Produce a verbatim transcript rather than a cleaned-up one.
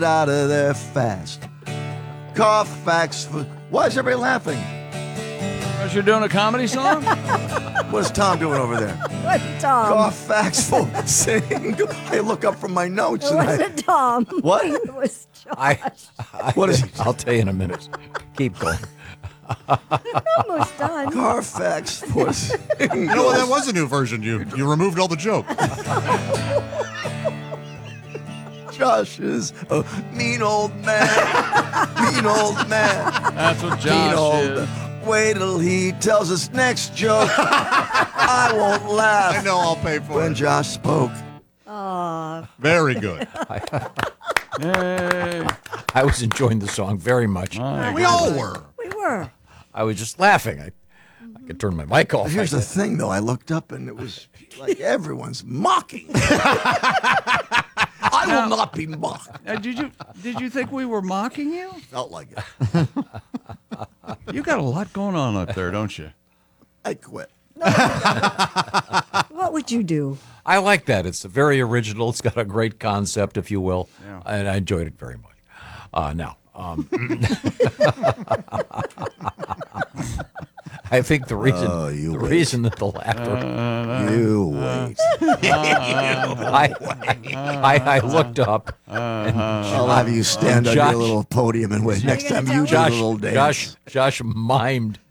out of there fast. Carfax. For, why is everybody laughing? Because you're doing a comedy song? What is Tom doing over there? What, Tom? Carfax for saying. I look up from my notes. It and I, wasn't Tom. What? It was Josh. I, I, What is he? I'll tell you in a minute. Keep going. Almost done. Carfax for saying. You know what? That was a new version. You you removed all the joke. Josh is a mean old man. Mean old man. That's what Mean Josh old is. man. Wait till he tells us next joke. I won't laugh. I know I'll pay for When it. Josh spoke. Aw. Very good. Hey. I was enjoying the song very much. We all were. We were. I was just laughing. I, I could turn my mic off. Here's I the did. thing, though. I looked up and it was like everyone's mocking. I will not be mocked. Uh, did you did you think we were mocking you? Felt like it. You got a lot going on up there, don't you? I quit. What would you do? I like that. It's very original. It's got a great concept, if you will, Yeah. and I enjoyed it very much. Uh, now, um, I think the reason Oh, you the wait. reason that the laughter, You wait. I, I, I looked up, and I'll have you stand on Josh- your little podium and wait. Next gonna time you do tell the Josh, little dance. Josh, Josh mimed